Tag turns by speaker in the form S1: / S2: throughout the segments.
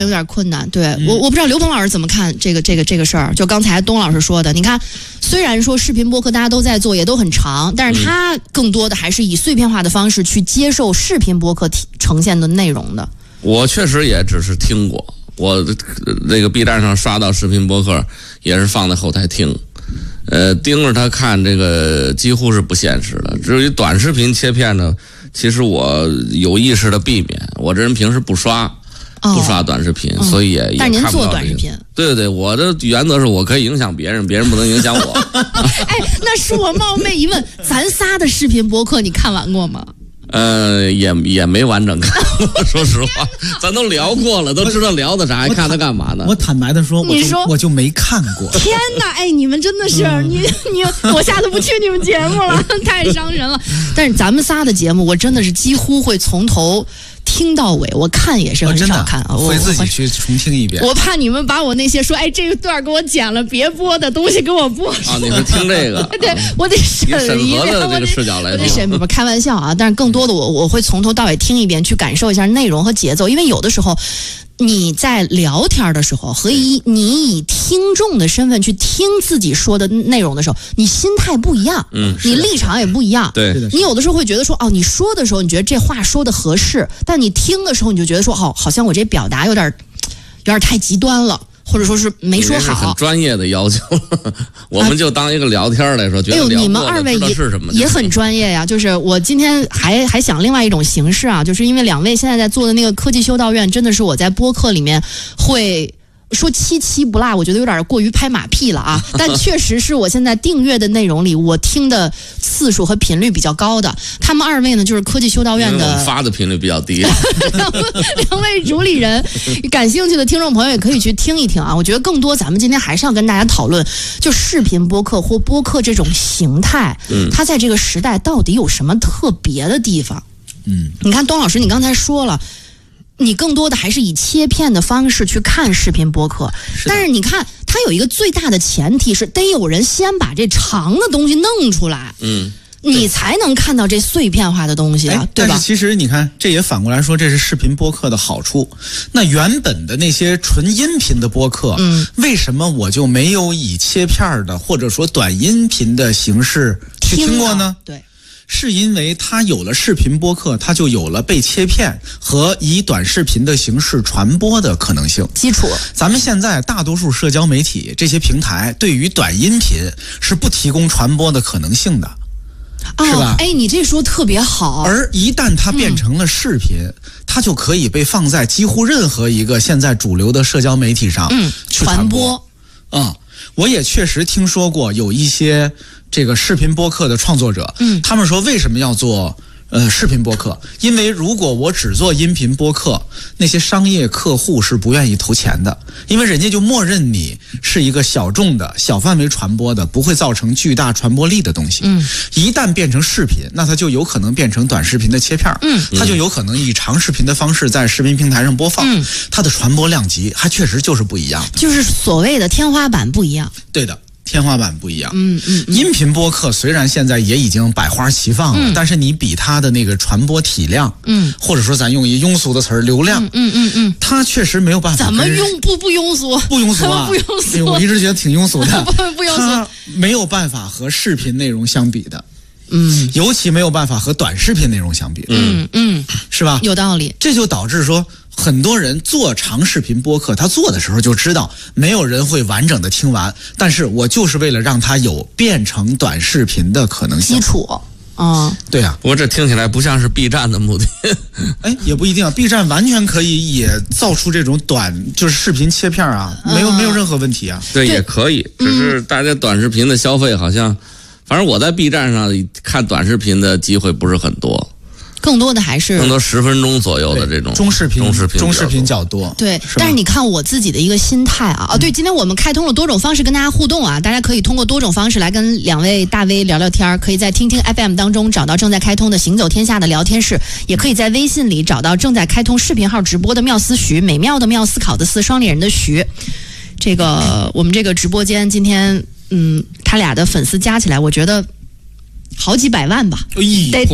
S1: 有点困难。对，我不知道刘鹏老师怎么看这个事儿。就刚才东老师说的，你看，虽然说视频播客大家都在做，也都很长，但是他更多的还是以碎片化的方式去接受视频播客呈现的内容的。
S2: 我确实也只是听过，我那个 B 站上刷到视频播客也是放在后台听。盯着他看这个几乎是不现实的。至于短视频切片呢，其实我有意识的避免。我这人平时不刷短视频，所以也
S1: 但是您做
S2: 看不到
S1: 短视频？
S2: 对，我的原则是我可以影响别人，别人不能影响我。
S1: 哎，那恕我冒昧一问，咱仨的视频播客你看完过吗？
S2: 也没完整看过，说实话，咱都聊过了，都知道聊的啥，还看他干嘛呢？
S3: 我坦白的说，我就没看过。
S1: 天哪，哎，你们真的是我下次不去你们节目了，太伤人了。但是咱们仨的节目，我真的是几乎会从头听到尾，我看也是很少看啊，
S3: 会自己去重听一遍。
S1: 我怕你们把我那些说这个段给我剪了别播的东西给我播出。
S2: 你是听这个？
S1: 对，我得审一遍。
S2: 的这个视角来说，
S1: 审不开玩笑啊，但是更多的我会从头到尾听一遍，去感受一下内容和节奏，因为有的时候。你在聊天的时候和你以听众的身份去听自己说的内容的时候，你心态不一样，你立场也不一样。
S2: 对，
S1: 你有的时候会觉得说，你说的时候你觉得这话说的合适，但你听的时候你就觉得说，好像我这表达有点太极端了。或者说是没说好，
S2: 是很专业的要求，我们就当一个聊天来说，觉得
S1: 你们二位也很专业呀。就是我今天还想另外一种形式啊，就是因为两位现在在做的那个科技修道院，真的是我在播客里面会。说七七不落，我觉得有点过于拍马屁了啊！但确实是我现在订阅的内容里，我听的次数和频率比较高的。他们二位呢，就是科技修道院的，
S2: 发的频率比较低。
S1: 两位主理人，感兴趣的听众朋友也可以去听一听啊！我觉得更多，咱们今天还是要跟大家讨论，就视频播客或播客这种形态，它在这个时代到底有什么特别的地方？你看，东老师，你刚才说了。你更多的还是以切片的方式去看视频播客，但是你看它有一个最大的前提是得有人先把这长的东西弄出来，你才能看到这碎片化的东西啊，对吧？
S3: 但是其实你看，这也反过来说，这是视频播客的好处。那原本的那些纯音频的播客，为什么我就没有以切片的或者说短音频的形式去听过呢？
S1: 对。
S3: 是因为它有了视频播客，它就有了被切片和以短视频的形式传播的可能性
S1: 基础。
S3: 咱们现在大多数社交媒体这些平台对于短音频是不提供传播的可能性的，是吧？
S1: 你这说特别好。
S3: 而一旦它变成了视频，它就可以被放在几乎任何一个现在主流的社交媒体上去传播。我也确实听说过有一些这个视频播客的创作者，他们说为什么要做视频播客？因为如果我只做音频播客，那些商业客户是不愿意投钱的，因为人家就默认你是一个小众的小范围传播的，不会造成巨大传播力的东西。一旦变成视频，那它就有可能变成短视频的切片，它就有可能以长视频的方式在视频平台上播放，它的传播量级还确实就是不一样的，
S1: 就是所谓的天花板不一样。
S3: 对的。天花板不一样，音频播客虽然现在也已经百花齐放了，但是你比它的那个传播体量，或者说咱用一庸俗的词儿，流量，它确实没有办法。
S1: 怎么不庸俗？
S3: 不庸俗啊！
S1: 不庸俗，
S3: 我一直觉得挺庸俗的。
S1: 不庸俗，
S3: 它没有办法和视频内容相比的。尤其没有办法和短视频内容相比。是吧？
S1: 有道理。
S3: 这就导致说。很多人做长视频播客，他做的时候就知道没有人会完整的听完，但是我就是为了让他有变成短视频的可能性。
S1: 基础。
S3: 对啊。
S2: 我这听起来不像是 B 站的目的。
S3: 也不一定啊 ，B 站完全可以也造出这种就是视频切片啊，没有任何问题啊。
S2: 对，也可以，只是大家短视频的消费好像，反正我在 B 站上看短视频的机会不是很多。
S1: 更多的还是
S2: 更多10分钟左右的这种
S3: 中视频较多。
S1: 对，但是你看我自己的一个心态啊，对，今天我们开通了多种方式跟大家互动啊，大家可以通过多种方式来跟两位大 V 聊聊天，可以在听听 FM 当中找到正在开通的行走天下的聊天室，也可以在微信里找到正在开通视频号直播的妙思徐，美妙的妙，思考的思，双立人的徐。这个我们这个直播间今天他俩的粉丝加起来，我觉得好几百万吧，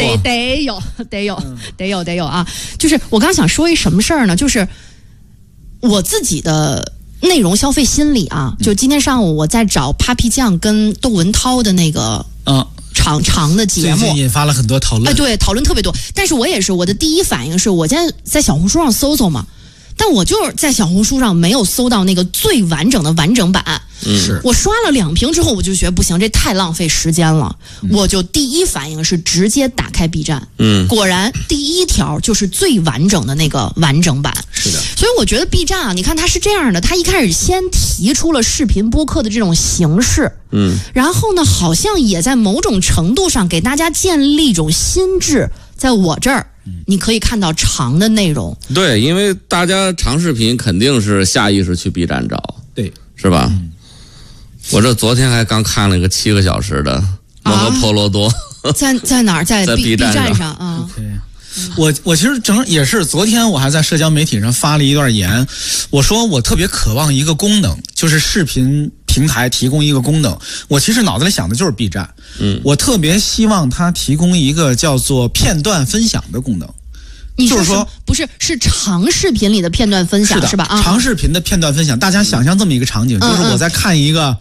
S1: 得有啊！就是我刚想说一什么事儿呢？就是我自己的内容消费心理啊，就今天上午我在找 Papi 酱跟窦文涛的那个长的节目，
S3: 最近引发了很多讨论。
S1: 对，讨论特别多。但是我也是，我的第一反应是我在小红书上搜嘛，但我就是在小红书上没有搜到那个最完整的完整版。
S3: 是
S1: 我刷了2屏之后，我就觉得不行，这太浪费时间了。我就第一反应是直接打开 B 站。果然第一条就是最完整的那个完整版。
S3: 是的。
S1: 所以我觉得 B 站啊，你看它是这样的，它一开始先提出了视频播客的这种形式。然后呢，好像也在某种程度上给大家建立一种心智，在我这儿。你可以看到长的内容。
S2: 对，因为大家长视频肯定是下意识去 B 站找，
S3: 对，
S2: 是吧？我这昨天还刚看了一个7个小时的摩诃婆罗多，
S1: 在哪儿？在
S2: B
S1: 站上啊。
S3: 我其实也是昨天我还在社交媒体上发了一段言，我说我特别渴望一个功能，就是视频平台提供一个功能。我其实脑子里想的就是 B 站，我特别希望它提供一个叫做片段分享的功能。
S1: 就是说不是长视频里的片段分享 是吧？
S3: 长视频的片段分享，大家想象这么一个场景，就是我在看一个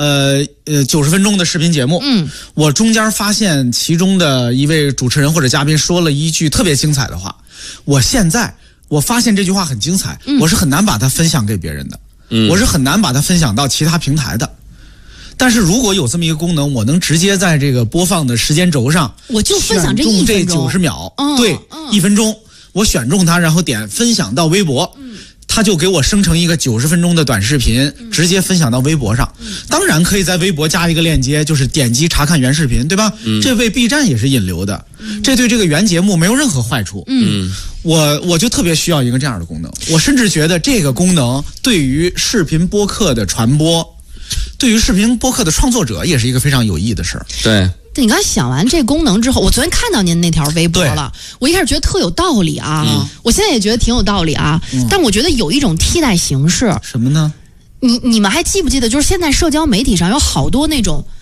S3: 90分钟的视频节目，我中间发现其中的一位主持人或者嘉宾说了一句特别精彩的话，我发现这句话很精彩，我是很难把它分享给别人的，我是很难把它分享到其他平台的。但是如果有这么一个功能，我能直接在这个播放的时间轴上，
S1: 我就分享这1分钟
S3: 90秒，对，1分钟，我选中它，然后点分享到微博，它就给我生成一个90分钟的短视频，直接分享到微博上。当然可以在微博加一个链接，就是点击查看原视频，对吧？这为 B 站也是引流的，这对这个原节目没有任何坏处。我就特别需要一个这样的功能。我甚至觉得这个功能对于视频播客的传播，对于视频播客的创作者也是一个非常有益的事儿。
S2: 对，
S1: 你刚才想完这功能之后，我昨天看到您那条微博了，我一开始觉得特有道理啊，我现在也觉得挺有道理啊，但我觉得有一种替代形式。
S3: 什么呢？
S1: 你们还记不记得，就是现在社交媒体上有好多那种